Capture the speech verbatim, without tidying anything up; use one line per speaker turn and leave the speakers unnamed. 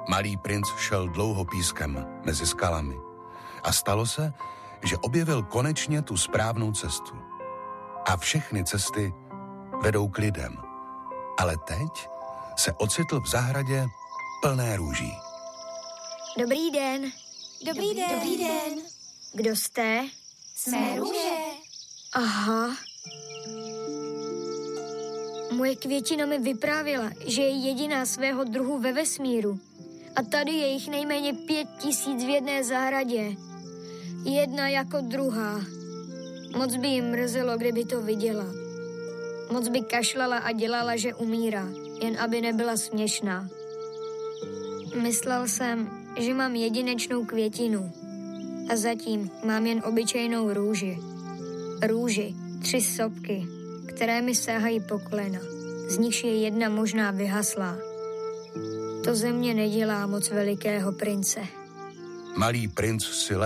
Malý princ šel dlouho pískem mezi skalami a stalo se, že objevil konečně tu správnou cestu. A všechny cesty vedou k lidem. Ale teď se ocitl v zahradě plné růží.
Dobrý den.
Dobrý den. Dobrý den.
Kdo jste?
Jsme růže.
Aha. Moje květina mi vyprávěla, že je jediná svého druhu ve vesmíru. A tady je jich nejméně pět tisíc v jedné zahradě. Jedna jako druhá. Moc by jí mrzelo, kdyby to viděla. Moc by kašlala a dělala, že umírá, jen aby nebyla směšná. Myslel jsem, že mám jedinečnou květinu. A zatím mám jen obyčejnou růži. Růži, tři sopky, které mi sahají po kolena. Z nichž je jedna možná vyhaslá. To ze mě nedělá moc velikého prince.
Malý princ si